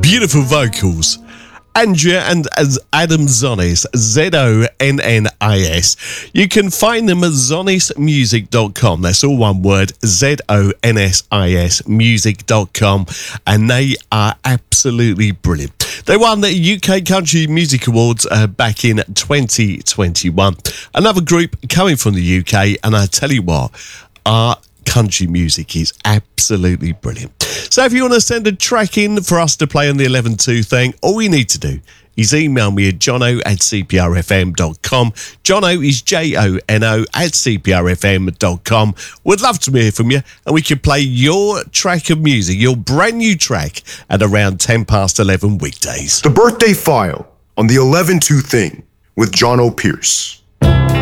Beautiful vocals. Andrea and Adam Zonis, Zonnis. You can find them at zonismusic.com. That's all one word, Zonsis music.com. And they are absolutely brilliant. They won the UK Country Music Awards back in 2021. Another group coming from the UK, and I tell you what, our country music is absolutely brilliant. So if you want to send a track in for us to play on the 11-2 thing, all you need to do is email me at jono@cprfm.com. Jono is JONO @cprfm.com. We'd love to hear from you, and we can play your track of music, your brand new track, at around 11:10 weekdays. The Birthday File on the 11-2 thing with John O'Pierce.